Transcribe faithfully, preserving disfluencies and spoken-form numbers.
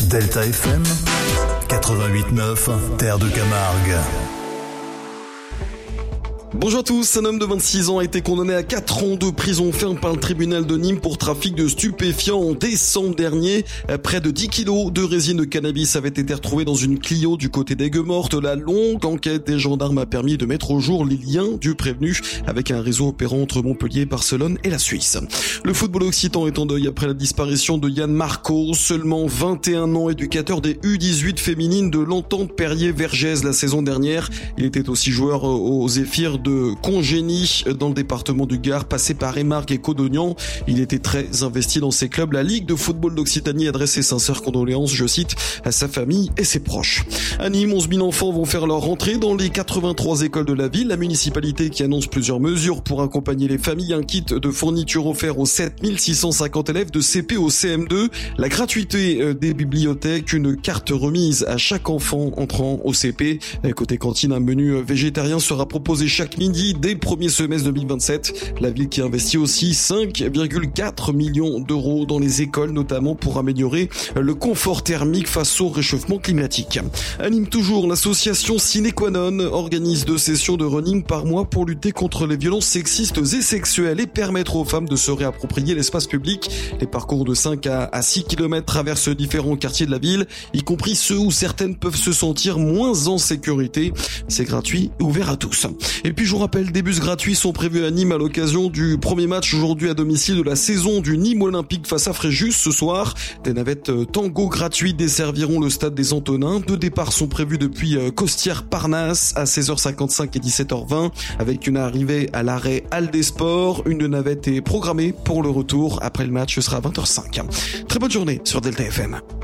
Delta F M quatre-vingt-huit neuf, Terre de Camargue. Bonjour à tous, un homme de vingt-six ans a été condamné à quatre ans de prison ferme par le tribunal de Nîmes pour trafic de stupéfiants en décembre dernier. Près de dix kilos de résine de cannabis avaient été retrouvés dans une Clio du côté d'Aigues-Mortes. La longue enquête des gendarmes a permis de mettre au jour les liens du prévenu avec un réseau opérant entre Montpellier, Barcelone et la Suisse. Le football occitan est en deuil après la disparition de Yann Marco, seulement vingt et un ans, éducateur des U dix-huit féminines de l'Entente Perrier-Vergès la saison dernière. Il était aussi joueur aux Zéphyrs de Congénie dans le département du Gard, passé par Émargues et Codognan. Il était très investi dans ses clubs. La Ligue de football d'Occitanie adresse ses sincères condoléances, je cite, à sa famille et ses proches. À Nîmes, onze mille enfants vont faire leur rentrée dans les quatre-vingt-trois écoles de la ville. La municipalité qui annonce plusieurs mesures pour accompagner les familles, un kit de fourniture offert aux sept mille six cent cinquante élèves de C P au C M deux, la gratuité des bibliothèques, une carte remise à chaque enfant entrant au C P. Côté cantine, un menu végétarien sera proposé chaque midi dès le premier semestre deux mille vingt-sept. La ville qui investit aussi cinq virgule quatre millions d'euros dans les écoles, notamment pour améliorer le confort thermique face au réchauffement climatique. À Nîmes toujours, l'association Sine Qua Non organise deux sessions de running par mois pour lutter contre les violences sexistes et sexuelles et permettre aux femmes de se réapproprier l'espace public. Les parcours de cinq à six kilomètres traversent différents quartiers de la ville, y compris ceux où certaines peuvent se sentir moins en sécurité. C'est gratuit et ouvert à tous. Et puis je vous rappelle, des bus gratuits sont prévus à Nîmes à l'occasion du premier match aujourd'hui à domicile de la saison du Nîmes Olympique face à Fréjus ce soir. Des navettes Tango gratuites desserviront le stade des Antonins. Deux départs sont prévus depuis Costières-Parnasse à seize heures cinquante-cinq et dix-sept heures vingt avec une arrivée à l'arrêt Halles des Sports. Une navette est programmée pour le retour après le match, ce sera à vingt heures cinq. Très bonne journée sur Delta F M.